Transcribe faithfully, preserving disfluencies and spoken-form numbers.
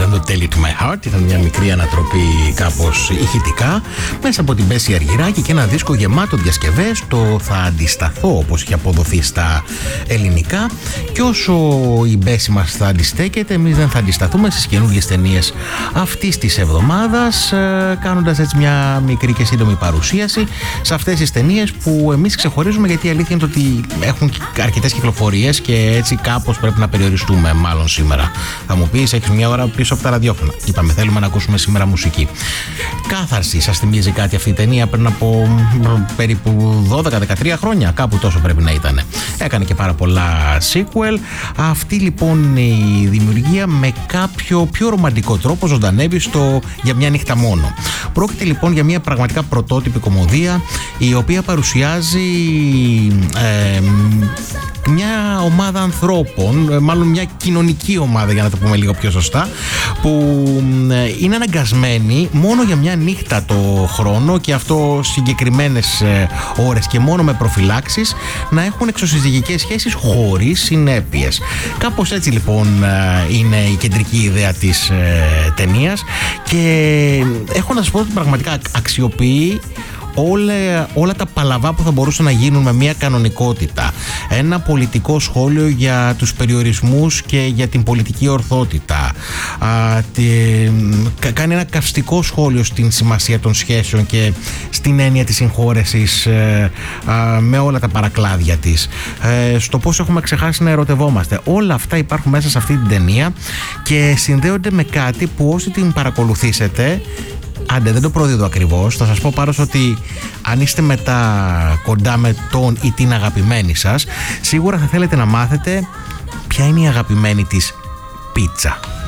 ήταν το Tell It To My Heart. Ήταν μια μικρή ανατροπή κάπως ηχητικά μέσα από την Μπέση Αργυράκη και ένα δίσκο γεμάτο διασκευές. Το Θα Αντισταθώ, όπως έχει αποδοθεί στα ελληνικά. Και όσο η Μπέση μας θα αντιστέκεται, εμείς δεν θα αντισταθούμε στις καινούργιες ταινίες αυτής της εβδομάδας, κάνοντας έτσι μια μικρή και σύντομη παρουσίαση σε αυτές τις ταινίες που εμείς ξεχωρίζουμε, γιατί η αλήθεια είναι ότι έχουν αρκετές κυκλοφορίες και έτσι κάπως πρέπει να περιοριστούμε μάλλον σήμερα. Θα μου πεις, έχεις μια ώρα πίσω από τα ραδιόφωνα. Είπαμε, θέλουμε να ακούσουμε σήμερα μουσική. Κάθαρση, σας θυμίζει κάτι αυτή η ταινία πριν από περίπου δώδεκα δεκατρία χρόνια, κάπου τόσο πρέπει να ήταν. Έκανε και πάρα πολλά sequel. Αυτή λοιπόν η δημιουργία με κάποιο πιο ρομαντικό τρόπο ζωντανεύει στο Για μια νύχτα μόνο. Πρόκειται λοιπόν για μια πραγματικά πρωτότυπη κομμωδία, η οποία παρουσιάζει ε, μια ομάδα ανθρώπων, μάλλον μια κοινωνική ομάδα για να το πούμε λίγο πιο σωστά, που είναι αναγκασμένοι μόνο για μια νύχτα το χρόνο, και αυτό συγκεκριμένες ώρες και μόνο με προφυλάξεις, να έχουν εξωσυζυγικές σχέσεις χωρίς συνέπειες. Κάπως έτσι λοιπόν είναι η κεντρική ιδέα της ταινίας, και έχω να σας πω ότι πραγματικά αξιοποιεί Όλα, όλα τα παλαβά που θα μπορούσαν να γίνουν με μια κανονικότητα. Ένα πολιτικό σχόλιο για τους περιορισμούς και για την πολιτική ορθότητα. Α, τε, κάνει ένα καυστικό σχόλιο στην σημασία των σχέσεων και στην έννοια της συγχώρεσης, ε, α, με όλα τα παρακλάδια της. Ε, στο πώς έχουμε ξεχάσει να ερωτευόμαστε. Όλα αυτά υπάρχουν μέσα σε αυτή την ταινία και συνδέονται με κάτι που όσοι την παρακολουθήσετε, άντε δεν το προδίδω ακριβώς, θα σας πω πάρος ότι αν είστε μετά κοντά με τον ή την αγαπημένη σας, σίγουρα θα θέλετε να μάθετε ποια είναι η αγαπημένη της πίτσα.